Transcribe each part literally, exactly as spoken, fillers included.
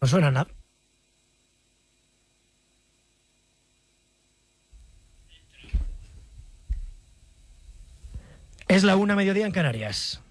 No suena nada. Es la una, mediodía en Canarias.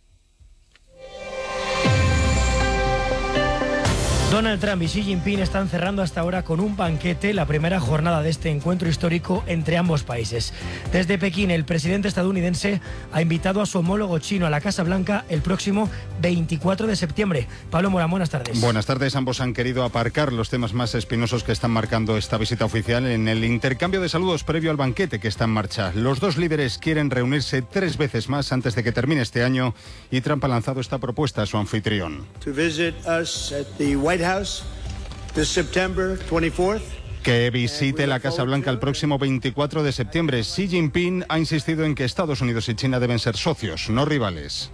Donald Trump y Xi Jinping están cerrando hasta ahora con un banquete la primera jornada de este encuentro histórico entre ambos países. Desde Pekín, el presidente estadounidense ha invitado a su homólogo chino a la Casa Blanca el próximo veinticuatro de septiembre. Pablo Morán, buenas tardes. Buenas tardes. Ambos han querido aparcar los temas más espinosos que están marcando esta visita oficial en el intercambio de saludos previo al banquete que está en marcha. Los dos líderes quieren reunirse tres veces más antes de que termine este año y Trump ha lanzado esta propuesta a su anfitrión. To visit us at the White House this September twenty-fourth. Que visite la Casa Blanca el próximo veinticuatro de septiembre. Xi Jinping ha insistido en que Estados Unidos y China deben ser socios, no rivales.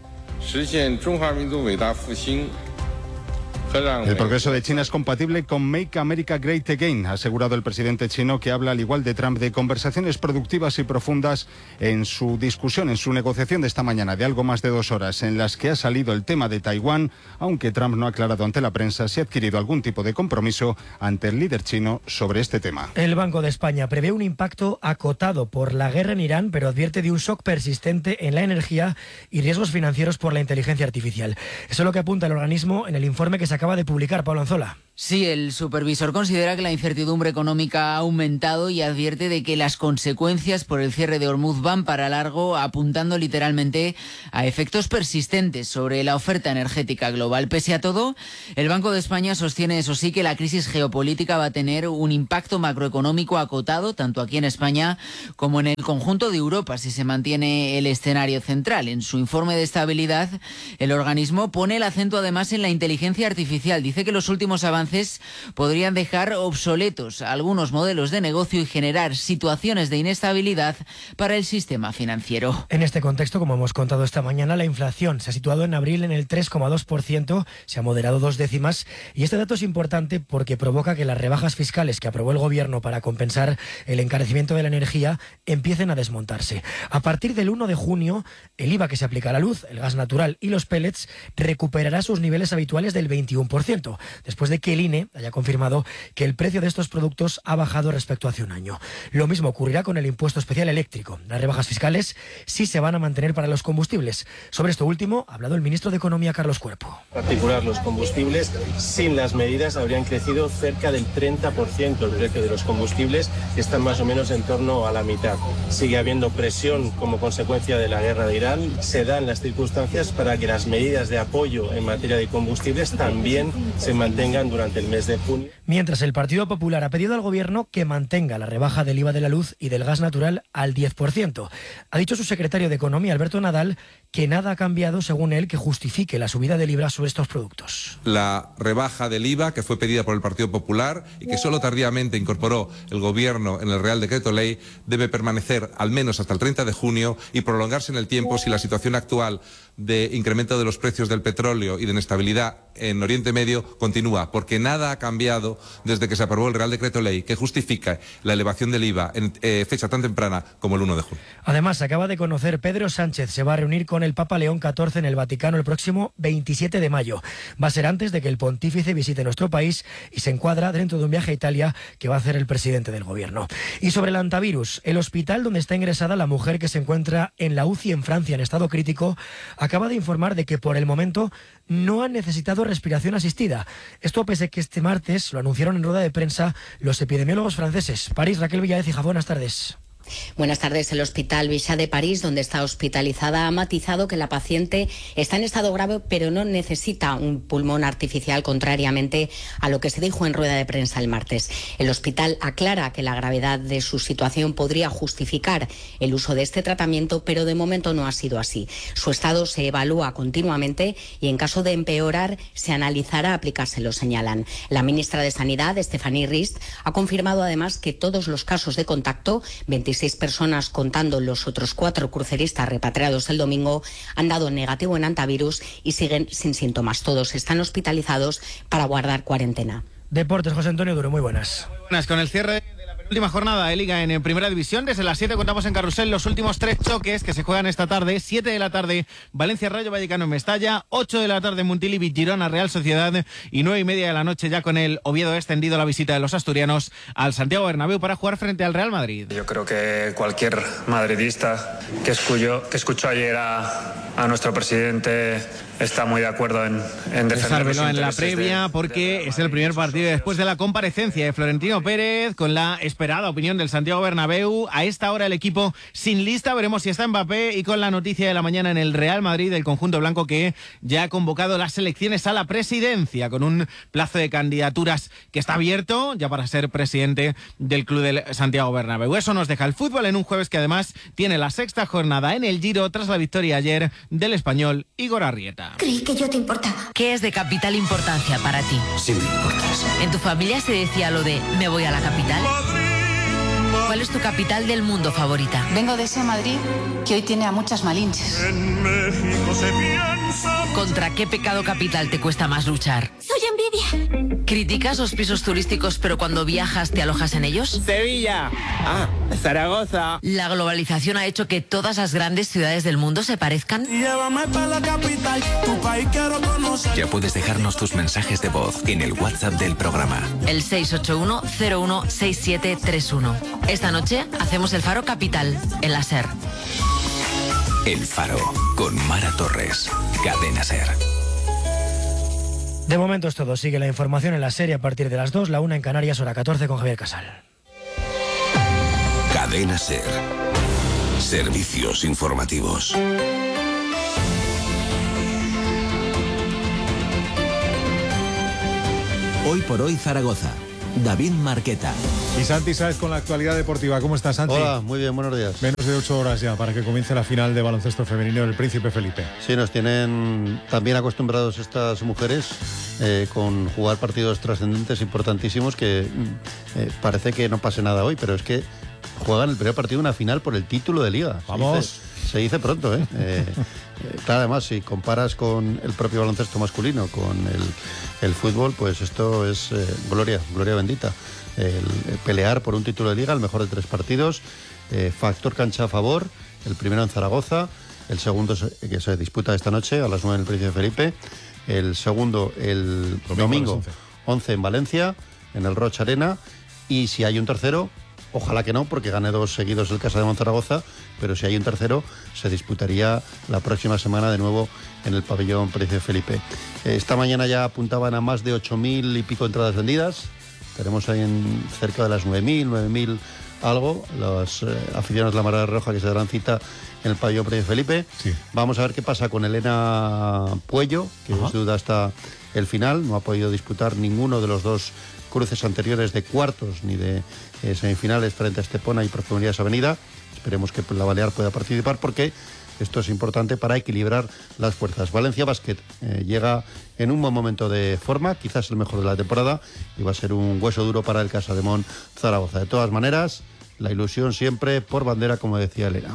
El progreso de China es compatible con Make America Great Again, ha asegurado el presidente chino, que habla al igual de Trump de conversaciones productivas y profundas en su discusión, en su negociación de esta mañana de algo más de dos horas, en las que ha salido el tema de Taiwán, aunque Trump no ha aclarado ante la prensa si ha adquirido algún tipo de compromiso ante el líder chino sobre este tema. El Banco de España prevé un impacto acotado por la guerra en Irán, pero advierte de un shock persistente en la energía y riesgos financieros por la inteligencia artificial. Eso es lo que apunta el organismo en el informe que se acaba de publicar. Pablo Anzola. Sí, el supervisor considera que la incertidumbre económica ha aumentado y advierte de que las consecuencias por el cierre de Hormuz van para largo, apuntando literalmente a efectos persistentes sobre la oferta energética global. Pese a todo, el Banco de España sostiene, eso sí, que la crisis geopolítica va a tener un impacto macroeconómico acotado, tanto aquí en España como en el conjunto de Europa, si se mantiene el escenario central. En su informe de estabilidad, el organismo pone el acento además en la inteligencia artificial. Dice que los últimos avances podrían dejar obsoletos algunos modelos de negocio y generar situaciones de inestabilidad para el sistema financiero. En este contexto, como hemos contado esta mañana, la inflación se ha situado en abril en el tres coma dos por ciento, se ha moderado dos décimas, y este dato es importante porque provoca que las rebajas fiscales que aprobó el gobierno para compensar el encarecimiento de la energía empiecen a desmontarse. A partir del uno de junio, el I V A que se aplica a la luz, el gas natural y los pellets recuperará sus niveles habituales del veintiuno por ciento, después de que el I N E haya confirmado que el precio de estos productos ha bajado respecto a hace un año. Lo mismo ocurrirá con el impuesto especial eléctrico. Las rebajas fiscales sí se van a mantener para los combustibles. Sobre esto último ha hablado el ministro de Economía, Carlos Cuerpo. En particular, los combustibles, sin las medidas, habrían crecido cerca del treinta por ciento el precio de los combustibles, que están más o menos en torno a la mitad. Sigue habiendo presión como consecuencia de la guerra de Irán. Se dan las circunstancias para que las medidas de apoyo en materia de combustibles también se mantengan durante el mes de junio. Mientras, el Partido Popular ha pedido al gobierno que mantenga la rebaja del I V A de la luz y del gas natural al diez por ciento. Ha dicho su secretario de Economía, Alberto Nadal, que nada ha cambiado, según él, que justifique la subida del I V A sobre estos productos. La rebaja del I V A, que fue pedida por el Partido Popular y que solo tardíamente incorporó el gobierno en el Real Decreto Ley, debe permanecer al menos hasta el treinta de junio y prolongarse en el tiempo si la situación actual de incremento de los precios del petróleo y de inestabilidad en Oriente Medio continúa, porque nada ha cambiado desde que se aprobó el Real Decreto Ley que justifica la elevación del I V A en eh, fecha tan temprana como el uno de junio. Además, se acaba de conocer, Pedro Sánchez se va a reunir con el Papa León catorce en el Vaticano el próximo veintisiete de mayo. Va a ser antes de que el pontífice visite nuestro país y se encuadra dentro de un viaje a Italia que va a hacer el presidente del gobierno. Y sobre el antivirus, el hospital donde está ingresada la mujer que se encuentra en la U C I en Francia en estado crítico acaba de informar de que por el momento no han necesitado respiración asistida. Esto pese a que este martes lo anunciaron en rueda de prensa los epidemiólogos franceses. París, Raquel Villaécija, buenas tardes. Buenas tardes. El Hospital Bichat de París, donde está hospitalizada, ha matizado que la paciente está en estado grave, pero no necesita un pulmón artificial, contrariamente a lo que se dijo en rueda de prensa el martes. El hospital aclara que la gravedad de su situación podría justificar el uso de este tratamiento, pero de momento no ha sido así. Su estado se evalúa continuamente y en caso de empeorar se analizará aplicárselo, señalan. La ministra de Sanidad, Stéphanie Rist, ha confirmado además que todos los casos de contacto, veintiséis personas contando los otros cuatro cruceristas repatriados el domingo, han dado negativo en antivirus y siguen sin síntomas. Todos están hospitalizados para guardar cuarentena. Deportes, José Antonio Duro, muy buenas. Buenas, con el cierre de la Última jornada de Liga en Primera División. Desde las siete contamos en Carrusel los últimos tres choques que se juegan esta tarde. siete de la tarde, Valencia Rayo Vallecano en Mestalla. ocho de la tarde, Montilivi Girona Real Sociedad. Y nueve y media de la noche ya con el Oviedo extendido la visita de los asturianos al Santiago Bernabéu para jugar frente al Real Madrid. Yo creo que cualquier madridista que escuchó, que escuchó ayer a, a nuestro presidente está muy de acuerdo en, en defender los en la intereses previa de, porque de es el primer partido después de la comparecencia de Florentino Pérez con la esperada opinión del Santiago Bernabéu. A esta hora el equipo sin lista, veremos si está Mbappé, y con la noticia de la mañana en el Real Madrid del conjunto blanco que ya ha convocado las elecciones a la presidencia con un plazo de candidaturas que está abierto ya para ser presidente del club del Santiago Bernabéu. Eso nos deja el fútbol en un jueves que además tiene la sexta jornada en el Giro tras la victoria ayer del español Igor Arrieta. Creí que yo te importaba. ¿Qué es de capital importancia para ti? Sí me importas. ¿En tu familia se decía lo de me voy a la capital? ¿Cuál es tu capital del mundo favorita? Vengo de ese Madrid que hoy tiene a muchas malinches. En México se piensa... ¿Contra qué pecado capital te cuesta más luchar? Soy envidia. ¿Criticas los pisos turísticos pero cuando viajas te alojas en ellos? Sevilla. Ah, Zaragoza. ¿La globalización ha hecho que todas las grandes ciudades del mundo se parezcan? Llévame para la capital, tu país quiero conocer. Ya puedes dejarnos tus mensajes de voz en el WhatsApp del programa. El seis ocho uno cero uno seis siete tres uno. Esta noche hacemos el Faro Capital en la SER. El Faro con Mara Torres. Cadena SER. De momento es todo. Sigue la información en la serie a partir de las dos, la una en Canarias, hora catorce con Javier Casal. Cadena SER. Servicios informativos. Hoy por hoy Zaragoza. David Marqueta. Y Santi Sáez con la actualidad deportiva. ¿Cómo estás, Santi? Hola, muy bien, buenos días. Menos de ocho horas ya para que comience la final de baloncesto femenino del Príncipe Felipe. Sí, nos tienen también acostumbrados estas mujeres eh, con jugar partidos trascendentes importantísimos que eh, parece que no pase nada hoy, pero es que juegan el primer partido de una final por el título de liga. Vamos. Se dice, se dice pronto, ¿eh? eh Eh, claro, además, si comparas con el propio baloncesto masculino, con el, el fútbol, pues esto es eh, gloria, gloria bendita. El, el pelear por un título de liga, el mejor de tres partidos, eh, factor cancha a favor, el primero en Zaragoza, el segundo que se disputa esta noche a las nueve en el Príncipe Felipe, el segundo el domingo, domingo once en Valencia, en el Roch Arena, y si hay un tercero, ojalá que no, porque gane dos seguidos el Casa de Monzaragoza, pero si hay un tercero, se disputaría la próxima semana de nuevo en el pabellón Príncipe Felipe. Esta mañana ya apuntaban a más de ocho mil y pico entradas vendidas. Tenemos ahí en cerca de las nueve mil, nueve mil algo. Los eh, aficionados de la Marea Roja que se darán cita en el pabellón Príncipe Felipe. Sí. Vamos a ver qué pasa con Elena Puello, que Ajá. es duda hasta el final. No ha podido disputar ninguno de los dos cruces anteriores de cuartos ni de eh, semifinales frente a Estepona y Profundidades Avenida. Esperemos que la Balear pueda participar porque esto es importante para equilibrar las fuerzas. Valencia Basket eh, llega en un buen momento de forma, quizás el mejor de la temporada, y va a ser un hueso duro para el Casademón Zaragoza. De todas maneras, la ilusión siempre por bandera, como decía Elena.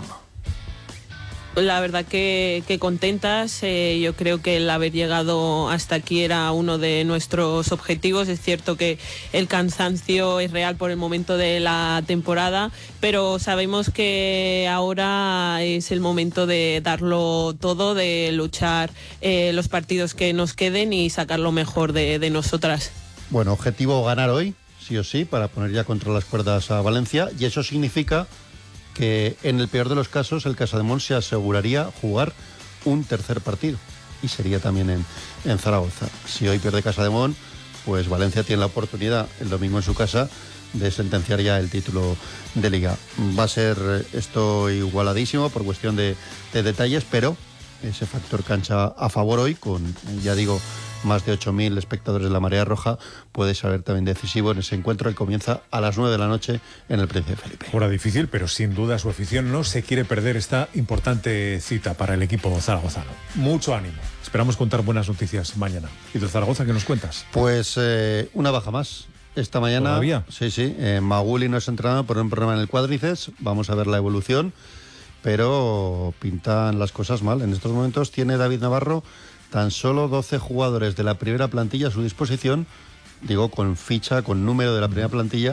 La verdad que, que contentas, eh, yo creo que el haber llegado hasta aquí era uno de nuestros objetivos. Es cierto que el cansancio es real por el momento de la temporada, pero sabemos que ahora es el momento de darlo todo, de luchar eh, los partidos que nos queden y sacar lo mejor de, de nosotras. Bueno, objetivo ganar hoy, sí o sí, para poner ya contra las cuerdas a Valencia, y eso significa que en el peor de los casos el Casademón se aseguraría jugar un tercer partido y sería también en, en Zaragoza. Si hoy pierde Casademón, pues Valencia tiene la oportunidad el domingo en su casa de sentenciar ya el título de Liga. Va a ser esto igualadísimo por cuestión de, de detalles, pero ese factor cancha a favor hoy, con, ya digo, más de ocho mil espectadores de la Marea Roja, puede ser también decisivo en ese encuentro que comienza a las nueve de la noche en el Príncipe Felipe. Hora difícil, pero sin duda su afición no se quiere perder esta importante cita para el equipo zaragozano. Mucho ánimo. Esperamos contar buenas noticias mañana. ¿Y de Zaragoza qué nos cuentas? Pues eh, una baja más. Esta mañana... ¿Todavía? Sí, sí. Eh, Maguli no es entrenado por un problema en el cuádriceps. Vamos a ver la evolución, pero pintan las cosas mal. En estos momentos tiene David Navarro tan solo doce jugadores de la primera plantilla a su disposición, digo con ficha, con número de la primera plantilla,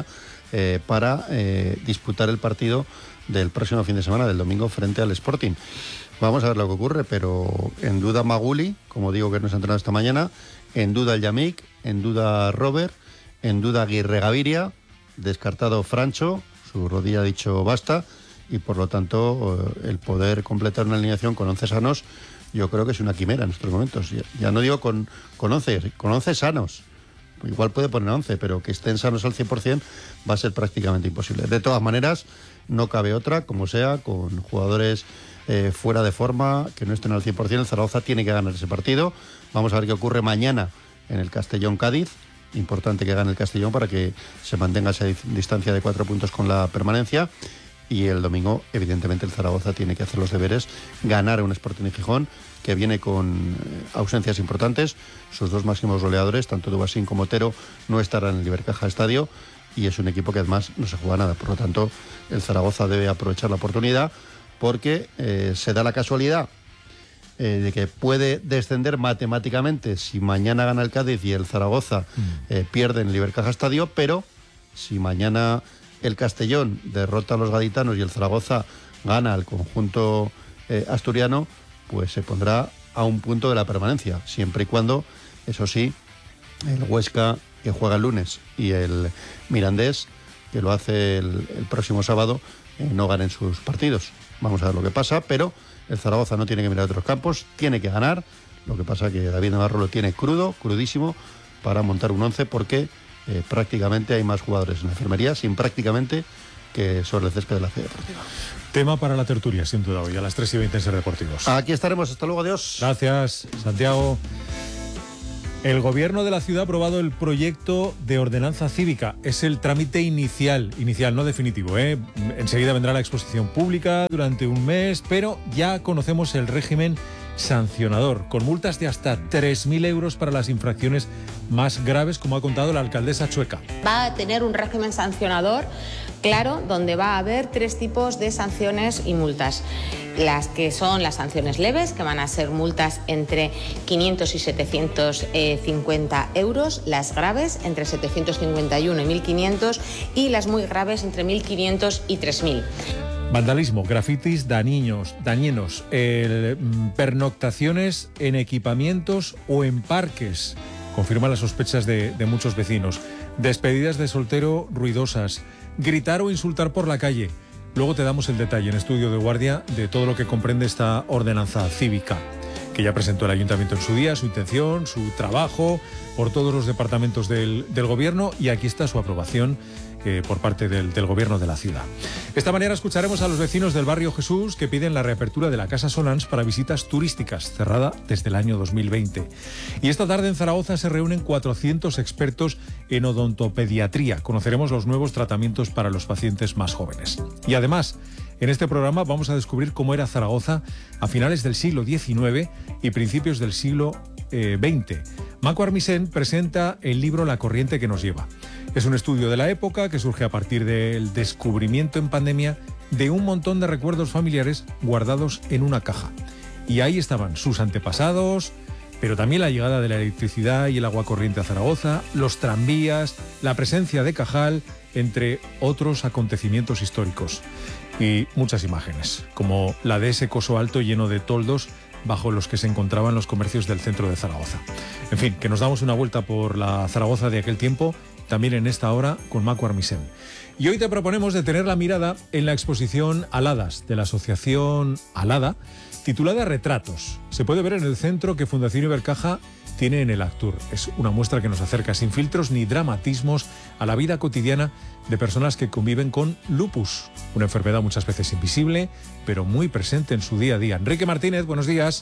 eh, para eh, disputar el partido del próximo fin de semana, del domingo, frente al Sporting. Vamos a ver lo que ocurre, pero en duda Maguli, como digo que no se ha entrenado esta mañana, en duda el Yamik, en duda Robert, en duda Aguirre Gaviria, descartado Francho, su rodilla ha dicho basta, y por lo tanto el poder completar una alineación con once sanos yo creo que es una quimera en estos momentos. Ya, ya no digo con, con once, con once sanos. Igual puede poner once, pero que estén sanos al cien por ciento va a ser prácticamente imposible. De todas maneras, no cabe otra, como sea, con jugadores eh, fuera de forma, que no estén al cien por ciento, el Zaragoza tiene que ganar ese partido. Vamos a ver qué ocurre mañana en el Castellón-Cádiz. Importante que gane el Castellón para que se mantenga esa distancia de cuatro puntos con la permanencia. Y el domingo, evidentemente, el Zaragoza tiene que hacer los deberes, ganar a un Sporting de Gijón, que viene con ausencias importantes. Sus dos máximos goleadores, tanto Dubasín como Otero, no estarán en el Ibercaja Estadio, y es un equipo que además no se juega nada. Por lo tanto, el Zaragoza debe aprovechar la oportunidad, porque eh, se da la casualidad eh, de que puede descender matemáticamente si mañana gana el Cádiz y el Zaragoza eh, pierde en el Ibercaja Estadio, pero si mañana el Castellón derrota a los gaditanos y el Zaragoza gana al conjunto eh, asturiano, pues se pondrá a un punto de la permanencia, siempre y cuando, eso sí, el Huesca, que juega el lunes, y el Mirandés, que lo hace el, el próximo sábado, eh, no ganen sus partidos. Vamos a ver lo que pasa, pero el Zaragoza no tiene que mirar a otros campos, tiene que ganar. Lo que pasa que David Navarro lo tiene crudo, crudísimo, para montar un once, porque Eh, prácticamente hay más jugadores en la enfermería, sin prácticamente, que sobre el césped de la ciudad deportiva. Tema para la tertulia, sin duda, hoy a las tres y veinte en Ser Deportivos. Aquí estaremos, hasta luego, adiós. Gracias, Santiago. El gobierno de la ciudad ha aprobado el proyecto de ordenanza cívica. Es el trámite inicial, inicial, no definitivo, ¿eh? Enseguida vendrá la exposición pública durante un mes, pero ya conocemos el régimen sancionador, con multas de hasta tres mil euros para las infracciones más graves, como ha contado la alcaldesa Chueca. Va a tener un régimen sancionador claro, donde va a haber tres tipos de sanciones y multas. Las que son las sanciones leves, que van a ser multas entre quinientos y setecientos cincuenta euros, las graves entre setecientos cincuenta y uno y mil quinientos, y las muy graves entre mil quinientos y tres mil. Vandalismo, grafitis dañinos, dañinos, eh, pernoctaciones en equipamientos o en parques, confirman las sospechas de, de muchos vecinos, despedidas de soltero ruidosas, gritar o insultar por la calle. Luego te damos el detalle en Estudio de Guardia de todo lo que comprende esta ordenanza cívica, que ya presentó el Ayuntamiento en su día, su intención, su trabajo por todos los departamentos del, del Gobierno, y aquí está su aprobación eh, por parte del, del Gobierno de la ciudad. Esta mañana escucharemos a los vecinos del barrio Jesús, que piden la reapertura de la Casa Solans para visitas turísticas, cerrada desde el año dos mil veinte. Y esta tarde en Zaragoza se reúnen cuatrocientos expertos en odontopediatría. Conoceremos los nuevos tratamientos para los pacientes más jóvenes. Y además, en este programa vamos a descubrir cómo era Zaragoza a finales del siglo diecinueve y principios del siglo eh, veinte. Maco Armisen presenta el libro La corriente que nos lleva. Es un estudio de la época que surge a partir del descubrimiento en pandemia de un montón de recuerdos familiares guardados en una caja. Y ahí estaban sus antepasados, pero también la llegada de la electricidad y el agua corriente a Zaragoza, los tranvías, la presencia de Cajal, entre otros acontecimientos históricos. Y muchas imágenes, como la de ese coso alto lleno de toldos bajo los que se encontraban los comercios del centro de Zaragoza. En fin, que nos damos una vuelta por la Zaragoza de aquel tiempo, también en esta hora con Maco Armisen. Y hoy te proponemos detener la mirada en la exposición Aladas de la asociación Alada, titulada Retratos. Se puede ver en el centro que Fundación Ibercaja tiene en el Actur. Es una muestra que nos acerca sin filtros ni dramatismos a la vida cotidiana de personas que conviven con lupus, una enfermedad muchas veces invisible, pero muy presente en su día a día. Enrique Martínez, buenos días.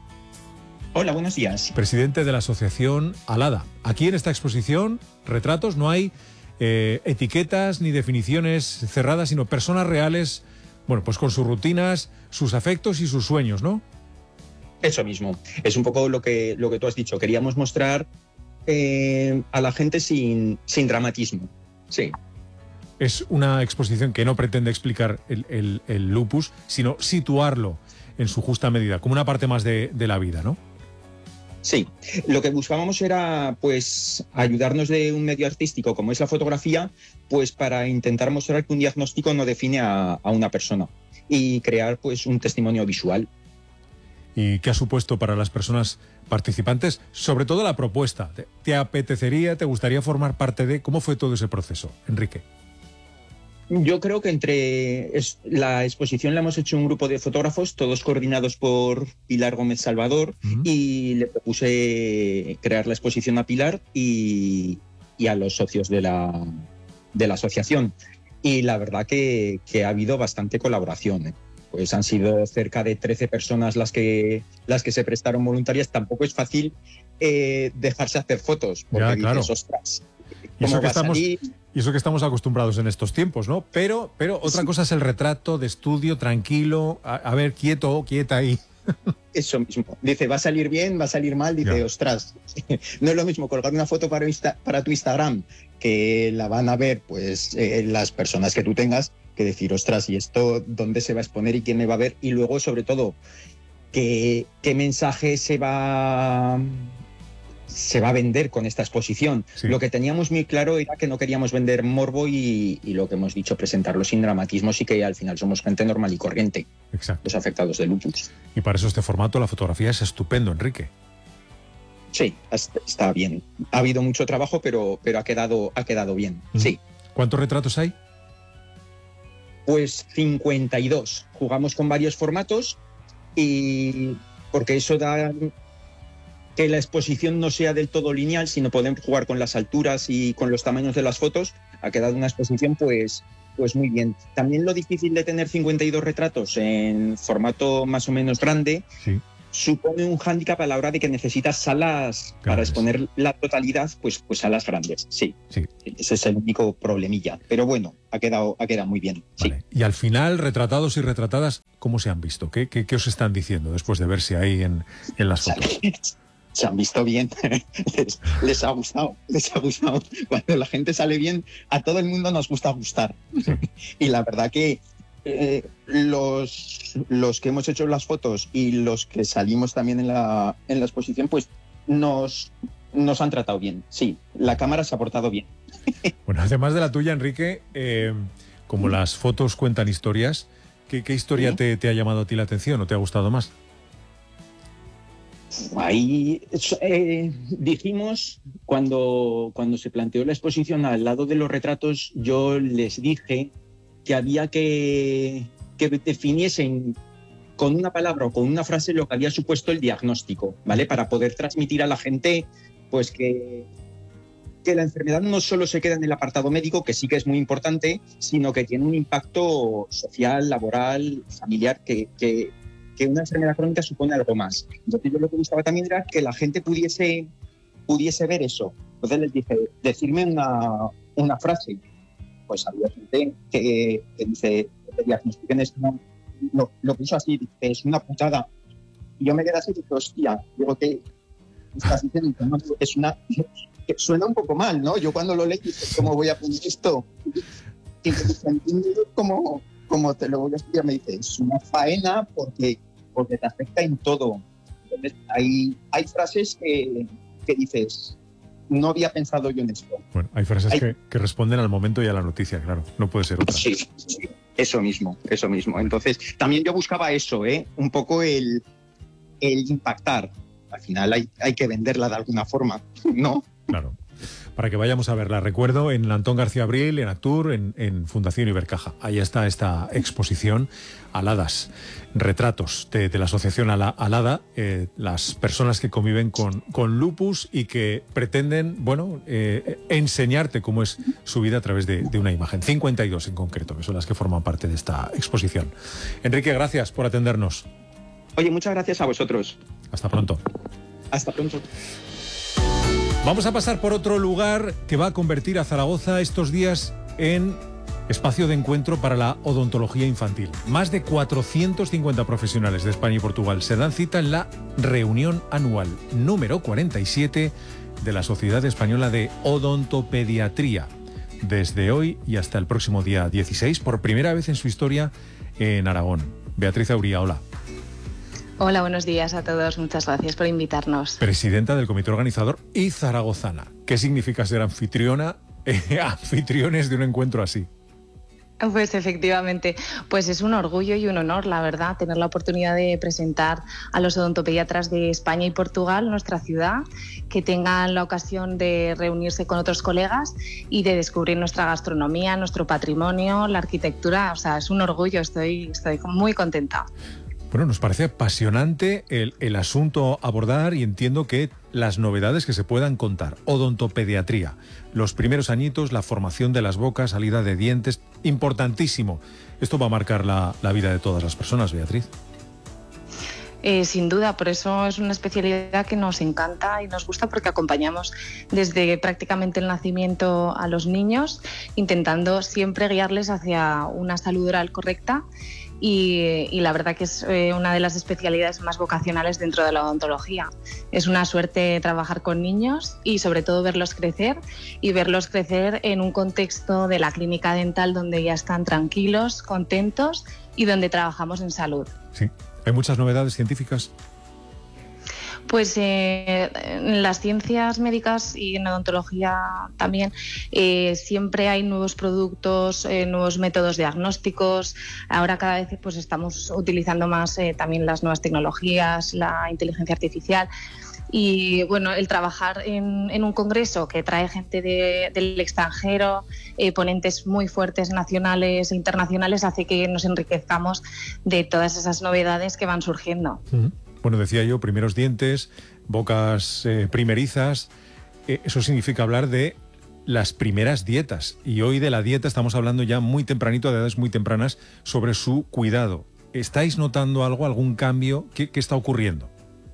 Hola, buenos días. Presidente de la asociación Alada. Aquí en esta exposición, Retratos, no hay eh, etiquetas ni definiciones cerradas, sino personas reales, bueno, pues con sus rutinas, sus afectos y sus sueños, ¿no? Eso mismo. Es un poco lo que, lo que tú has dicho. Queríamos mostrar eh, a la gente sin, sin dramatismo. Sí. Es una exposición que no pretende explicar el, el, el lupus, sino situarlo en su justa medida, como una parte más de, de la vida, ¿no? Sí, lo que buscábamos era pues ayudarnos de un medio artístico como es la fotografía, pues para intentar mostrar que un diagnóstico no define a, a una persona y crear pues un testimonio visual. ¿Y qué ha supuesto para las personas participantes? Sobre todo la propuesta. ¿Te, te apetecería, te gustaría formar parte de? ¿Cómo fue todo ese proceso, Enrique? Yo creo que entre es, la exposición la hemos hecho un grupo de fotógrafos, todos coordinados por Pilar Gómez Salvador, uh-huh. y le propuse crear la exposición a Pilar y, y a los socios de la, de la asociación. Y la verdad que, que ha habido bastante colaboración, ¿eh? Pues han sido cerca de trece personas las que, las que se prestaron voluntarias. Tampoco es fácil eh, dejarse hacer fotos, porque ya, claro. dices, ostras, y eso, que estamos, y eso que estamos acostumbrados en estos tiempos, ¿no? Pero, pero otra sí. cosa es el retrato de estudio, tranquilo, a, a ver, quieto, quieta ahí. Eso mismo. Dice, va a salir bien, va a salir mal. Dice, ya. ostras, no es lo mismo colgar una foto para, para tu Instagram, que la van a ver pues eh, las personas que tú tengas, que decir, ostras, ¿y esto dónde se va a exponer y quién me va a ver? Y luego, sobre todo, ¿qué, qué mensaje se va, se va a vender con esta exposición? Sí. Lo que teníamos muy claro era que no queríamos vender morbo y, y lo que hemos dicho, presentarlo sin dramatismos y que al final somos gente normal y corriente. Exacto. Los afectados de lupus. Y para eso este formato, la fotografía es estupendo, Enrique. Sí, está bien. Ha habido mucho trabajo, pero, pero ha, quedado, ha quedado bien, mm. sí. ¿Cuántos retratos hay? Pues cincuenta y dos. Jugamos con varios formatos y porque eso da que la exposición no sea del todo lineal, sino podemos jugar con las alturas y con los tamaños de las fotos. Ha quedado una exposición pues, pues muy bien. También lo difícil de tener cincuenta y dos retratos en formato más o menos grande, sí. supone un hándicap a la hora de que necesitas salas grandes. Para exponer la totalidad, pues, pues salas grandes, sí. sí. Ese es el único problemilla. Pero bueno, ha quedado, ha quedado muy bien. Vale. Sí. Y al final, retratados y retratadas, ¿cómo se han visto? ¿Qué, qué, qué os están diciendo después de verse ahí en, en las fotos? Se han visto bien, les, les ha gustado, les ha gustado. Cuando la gente sale bien, a todo el mundo nos gusta gustar. Sí. Y la verdad que Eh, los, los que hemos hecho las fotos y los que salimos también en la, en la exposición, pues nos, nos han tratado bien. Sí, la cámara se ha portado bien. Bueno, además de la tuya, Enrique, eh, como las fotos cuentan historias, ¿qué, qué historia ¿Sí? te, te ha llamado a ti la atención o te ha gustado más? Ahí eh, dijimos, cuando, cuando se planteó la exposición al lado de los retratos, yo les dije que había que, que definiesen con una palabra o con una frase lo que había supuesto el diagnóstico, ¿vale? Para poder transmitir a la gente pues que, que la enfermedad no solo se queda en el apartado médico, que sí que es muy importante, sino que tiene un impacto social, laboral, familiar, que, que, que una enfermedad crónica supone algo más. Entonces yo lo que buscaba también era que la gente pudiese, pudiese ver eso. Entonces les dije, decirme una, una frase. Pues había gente que, que dice, que diagnostiquen esto, no, lo, lo puso así, dice, es una putada. Y yo me quedé así y dije, hostia, digo, ¿qué estás diciendo? No, es una, que suena un poco mal, ¿no? Yo cuando lo leí, dije, ¿cómo voy a poner esto? Y me dice, ¿cómo, cómo te lo voy a explicar? Me dice, es una faena porque, porque te afecta en todo. Entonces, hay, hay frases que, que dices, no había pensado yo en esto. Bueno, hay frases hay... Que, que responden al momento y a la noticia, claro. No puede ser otra. Sí, sí, eso mismo, eso mismo. Entonces, también yo buscaba eso, ¿eh? Un poco el, el impactar. Al final hay, hay que venderla de alguna forma, ¿no? Claro. Para que vayamos a verla. Recuerdo en Antón García Abril, en Actur, en, en Fundación Ibercaja. Ahí está esta exposición, Aladas, retratos de, de la asociación Alada, eh, las personas que conviven con, con lupus y que pretenden, bueno, eh, enseñarte cómo es su vida a través de, de una imagen. cincuenta y dos en concreto, que son las que forman parte de esta exposición. Enrique, gracias por atendernos. Oye, muchas gracias a vosotros. Hasta pronto. Hasta pronto. Vamos a pasar por otro lugar que va a convertir a Zaragoza estos días en espacio de encuentro para la odontología infantil. Más de cuatrocientos cincuenta profesionales de España y Portugal se dan cita en la reunión anual número cuarenta y siete de la Sociedad Española de Odontopediatría. Desde hoy y hasta el próximo día dieciséis, por primera vez en su historia en Aragón. Beatriz Auría, hola. Hola, buenos días a todos. Muchas gracias por invitarnos. Presidenta del comité organizador y zaragozana. ¿Qué significa ser anfitriona, eh, anfitriones de un encuentro así? Pues efectivamente, pues es un orgullo y un honor, la verdad, tener la oportunidad de presentar a los odontopediatras de España y Portugal, nuestra ciudad, que tengan la ocasión de reunirse con otros colegas y de descubrir nuestra gastronomía, nuestro patrimonio, la arquitectura. O sea, es un orgullo, estoy, estoy muy contenta. Bueno, nos parece apasionante el, el asunto a abordar y entiendo que las novedades que se puedan contar. Odontopediatría, los primeros añitos, la formación de las bocas, salida de dientes, importantísimo. Esto va a marcar la, la vida de todas las personas, Beatriz. Eh, sin duda, por eso es una especialidad que nos encanta y nos gusta, porque acompañamos desde prácticamente el nacimiento a los niños, intentando siempre guiarles hacia una salud oral correcta. Y, y la verdad que es eh, una de las especialidades más vocacionales dentro de la odontología. Es una suerte trabajar con niños y sobre todo verlos crecer y verlos crecer en un contexto de la clínica dental donde ya están tranquilos, contentos y donde trabajamos en salud. Sí. ¿Hay muchas novedades científicas? Pues eh, en las ciencias médicas y en odontología también eh, siempre hay nuevos productos, eh, nuevos métodos diagnósticos. Ahora cada vez pues estamos utilizando más eh, también las nuevas tecnologías, la inteligencia artificial. Y bueno, el trabajar en, en un congreso que trae gente de, del extranjero, eh, ponentes muy fuertes nacionales e internacionales, hace que nos enriquezcamos de todas esas novedades que van surgiendo. Uh-huh. Bueno, decía yo, primeros dientes, bocas eh, primerizas, eh, eso significa hablar de las primeras dietas. Y hoy de la dieta estamos hablando ya muy tempranito, de edades muy tempranas, sobre su cuidado. ¿Estáis notando algo, algún cambio? ¿Qué, qué está ocurriendo?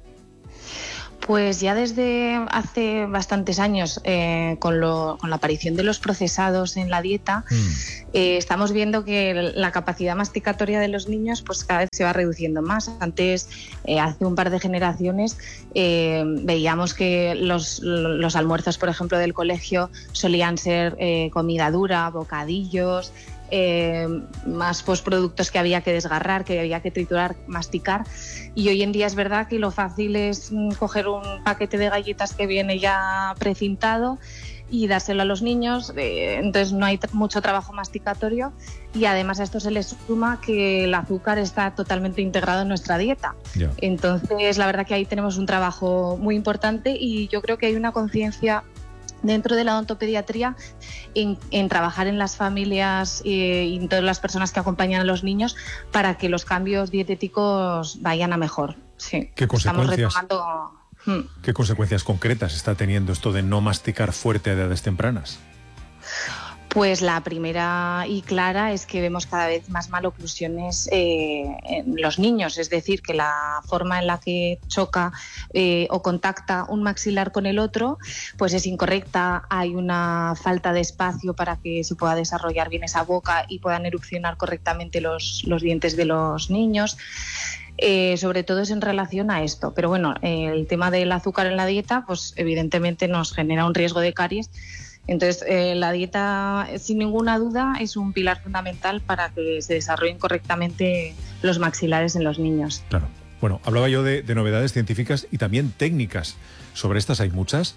Pues ya desde hace bastantes años, eh, con, lo, con la aparición de los procesados en la dieta, mm. eh, estamos viendo que la capacidad masticatoria de los niños pues cada vez se va reduciendo más. Antes, eh, hace un par de generaciones, eh, veíamos que los, los almuerzos, por ejemplo, del colegio solían ser eh, comida dura, bocadillos, Eh, más pues, productos que había que desgarrar, que había que triturar, masticar. Y hoy en día es verdad que lo fácil es coger un paquete de galletas que viene ya precintado y dárselo a los niños, eh, entonces no hay t- mucho trabajo masticatorio, y además a esto se le suma que el azúcar está totalmente integrado en nuestra dieta. Yeah. Entonces la verdad que ahí tenemos un trabajo muy importante, y yo creo que hay una conciencia dentro de la odontopediatría en, en trabajar en las familias eh, y en todas las personas que acompañan a los niños para que los cambios dietéticos vayan a mejor. Sí. ¿Qué consecuencias, Estamos retomando... ¿Qué consecuencias concretas está teniendo esto de no masticar fuerte a edades tempranas? Pues la primera y clara es que vemos cada vez más maloclusiones eh, en los niños, es decir, que la forma en la que choca eh, o contacta un maxilar con el otro pues es incorrecta, hay una falta de espacio para que se pueda desarrollar bien esa boca y puedan erupcionar correctamente los, los dientes de los niños. Eh, sobre todo es en relación a esto, pero bueno, eh, el tema del azúcar en la dieta pues evidentemente nos genera un riesgo de caries. Entonces, eh, la dieta, sin ninguna duda, es un pilar fundamental para que se desarrollen correctamente los maxilares en los niños. Claro. Bueno, hablaba yo de, de novedades científicas y también técnicas. ¿Sobre estas hay muchas?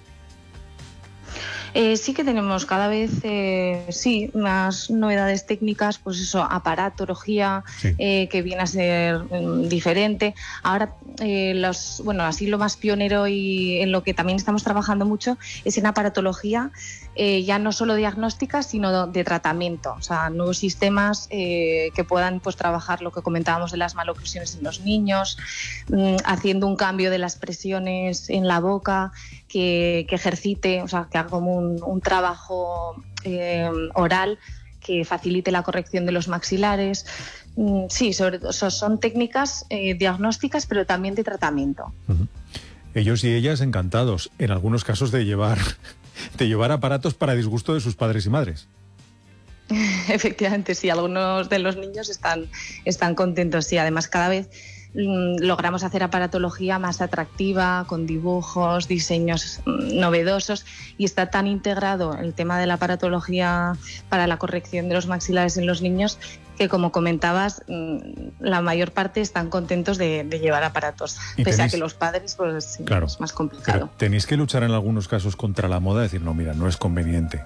Eh, sí que tenemos cada vez, eh, sí, más novedades técnicas, pues eso, aparatología, sí. eh, que viene a ser um, diferente. Ahora, eh, los, bueno, así lo más pionero y en lo que también estamos trabajando mucho es en aparatología, eh, ya no solo diagnóstica, sino de tratamiento. O sea, nuevos sistemas eh, que puedan pues trabajar lo que comentábamos de las maloclusiones en los niños, mm, haciendo un cambio de las presiones en la boca, que, que ejercite, o sea, que haga como un, un trabajo eh, oral que facilite la corrección de los maxilares. Mm, sí, sobre todo son técnicas eh, diagnósticas, pero también de tratamiento. Uh-huh. Ellos y ellas encantados, en algunos casos, de llevar, de llevar aparatos para disgusto de sus padres y madres. Efectivamente, sí, algunos de los niños están, están contentos, sí. Además, cada vez logramos hacer aparatología más atractiva, con dibujos, diseños novedosos, y está tan integrado el tema de la aparatología para la corrección de los maxilares en los niños que como comentabas, la mayor parte están contentos de, de llevar aparatos, pese tenéis... a que los padres pues sí, claro, es más complicado. Pero tenéis que luchar en algunos casos contra la moda, decir, no, mira, no es conveniente.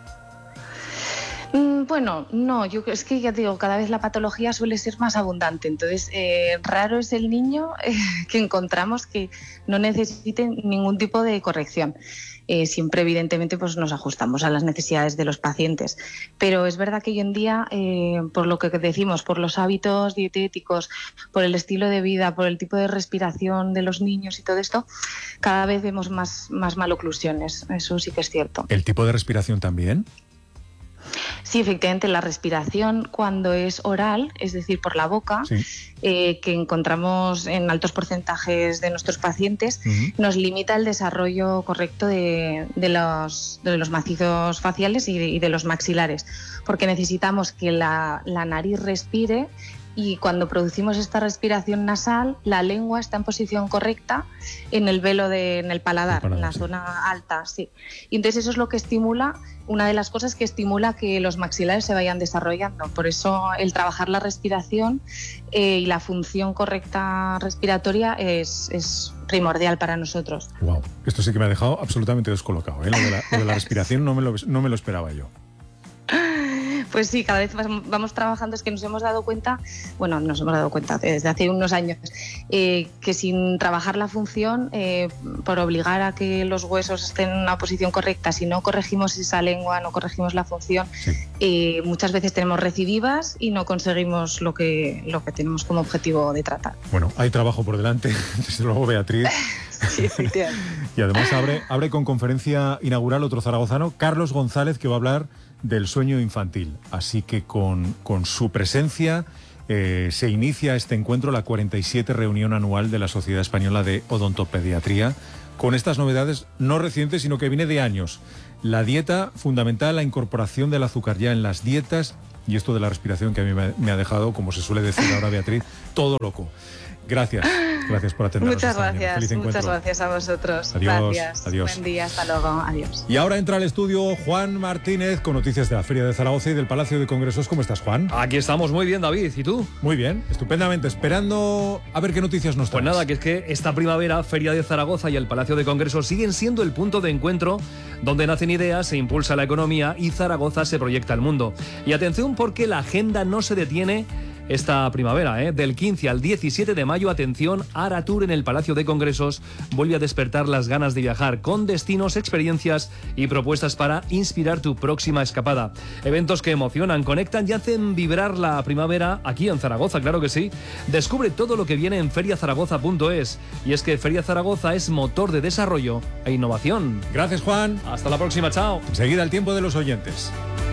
Bueno, no, yo es que ya digo, cada vez la patología suele ser más abundante, entonces eh, raro es el niño eh, que encontramos que no necesite ningún tipo de corrección. Eh, siempre evidentemente pues nos ajustamos a las necesidades de los pacientes, pero es verdad que hoy en día, eh, por lo que decimos, por los hábitos dietéticos, por el estilo de vida, por el tipo de respiración de los niños y todo esto, cada vez vemos más, más maloclusiones, eso sí que es cierto. ¿El tipo de respiración también? Sí, efectivamente, la respiración cuando es oral, es decir, por la boca, sí. eh, que encontramos en altos porcentajes de nuestros pacientes, uh-huh. nos limita el desarrollo correcto de, de, los, de los macizos faciales y de, y de los maxilares, porque necesitamos que la, la nariz respire. Y cuando producimos esta respiración nasal, la lengua está en posición correcta en el velo, de, en el paladar, el paladar en la sí. zona alta, sí. Y entonces eso es lo que estimula, una de las cosas que estimula que los maxilares se vayan desarrollando. Por eso el trabajar la respiración eh, y la función correcta respiratoria es, es primordial para nosotros. Wow, esto sí que me ha dejado absolutamente descolocado, ¿eh? Lo de la, lo de la respiración no me lo, no me lo esperaba yo. Pues sí, cada vez vamos trabajando, es que nos hemos dado cuenta, bueno, nos hemos dado cuenta desde hace unos años, eh, que sin trabajar la función, eh, por obligar a que los huesos estén en una posición correcta, si no corregimos esa lengua, no corregimos la función, sí. eh, muchas veces tenemos recidivas y no conseguimos lo que, lo que tenemos como objetivo de tratar. Bueno, hay trabajo por delante, desde luego, Beatriz. Sí, efectivamente. Y además abre, abre con conferencia inaugural otro zaragozano, Carlos González, que va a hablar del sueño infantil. Así que con, con su presencia eh, se inicia este encuentro, la cuarenta y siete reunión anual de la Sociedad Española de Odontopediatría, con estas novedades no recientes, sino que viene de años. La dieta fundamental, la incorporación del azúcar ya en las dietas, y esto de la respiración que a mí me, me ha dejado, como se suele decir ahora, Beatriz, todo loco. Gracias, gracias por atendernos. Muchas gracias, muchas gracias a vosotros. Adiós, gracias. Adiós. Buen día, hasta luego, adiós. Y ahora entra al estudio Juan Martínez con noticias de la Feria de Zaragoza y del Palacio de Congresos. ¿Cómo estás, Juan? Aquí estamos muy bien, David. ¿Y tú? Muy bien, estupendamente. Esperando a ver qué noticias nos traes. Pues nada, que es que esta primavera Feria de Zaragoza y el Palacio de Congresos siguen siendo el punto de encuentro donde nacen ideas, se impulsa la economía y Zaragoza se proyecta al mundo. Y atención, porque la agenda no se detiene esta primavera, ¿eh? Del quince al diecisiete de mayo, atención, Ara Tour en el Palacio de Congresos vuelve a despertar las ganas de viajar con destinos, experiencias y propuestas para inspirar tu próxima escapada. Eventos que emocionan, conectan y hacen vibrar la primavera aquí en Zaragoza, claro que sí. Descubre todo lo que viene en feria zaragoza punto es. Y es que Feria Zaragoza es motor de desarrollo e innovación. Gracias, Juan. Hasta la próxima, chao. Enseguida el tiempo de los oyentes.